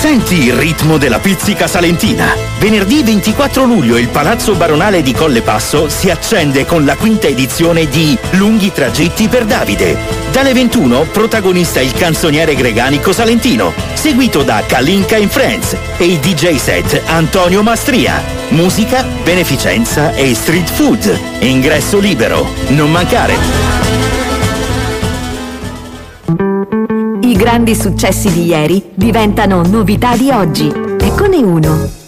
Senti il ritmo della pizzica salentina. Venerdì 24 luglio il Palazzo Baronale di Colle Passo si accende con la quinta edizione di Lunghi tragitti per Davide. Dalle 21 protagonista il canzoniere greganico salentino, seguito da Kalinka in Friends e il DJ set Antonio Mastria. Musica, beneficenza e street food. Ingresso libero. Non mancare. I grandi successi di ieri diventano novità di oggi. Eccone uno.